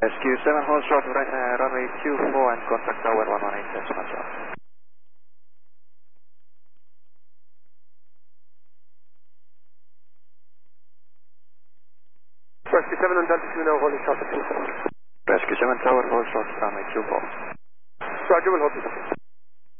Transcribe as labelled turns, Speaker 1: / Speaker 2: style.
Speaker 1: Rescue 7 hold short runway 24 and contact tower 118 decimal south.
Speaker 2: Rescue 7 on Delta 2 now holding short at 24.
Speaker 1: Rescue 7 tower hold short runway 24.
Speaker 2: Roger, we'll hold this.